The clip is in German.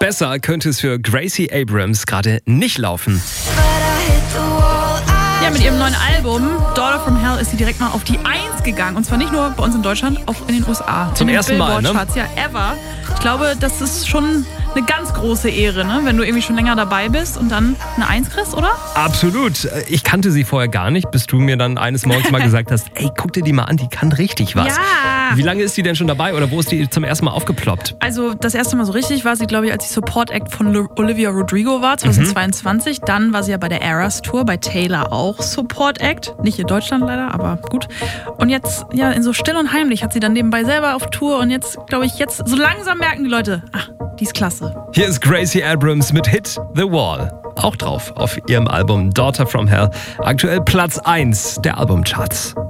Besser könnte es für Gracie Abrams gerade nicht laufen. Ja, mit ihrem neuen Album Daughter from Hell ist sie direkt mal auf die 1 gegangen. Und zwar nicht nur bei uns in Deutschland, auch in den USA. Zum ersten Mal, ne? Ja, ever. Ich glaube, das ist schon eine ganz große Ehre, ne? Wenn du irgendwie schon länger dabei bist und dann eine 1 kriegst, oder? Absolut. Ich kannte sie vorher gar nicht, bis du mir dann eines Morgens mal gesagt hast, ey, guck dir die mal an, die kann richtig was. Ja. Wie lange ist die denn schon dabei oder wo ist die zum ersten Mal aufgeploppt? Also das erste Mal so richtig war sie, glaube ich, als sie Support Act von Olivia Rodrigo war, 2022. Dann war sie ja bei der Eras Tour, bei Taylor auch Support Act. Nicht in Deutschland leider, aber gut. Und jetzt, ja, in so still und heimlich hat sie dann nebenbei selber auf Tour. Und jetzt, glaube ich, so langsam merken die Leute, ach, die ist klasse. Hier ist Gracie Abrams mit Hit The Wall. Auch drauf auf ihrem Album Daughter from Hell. Aktuell Platz 1 der Albumcharts.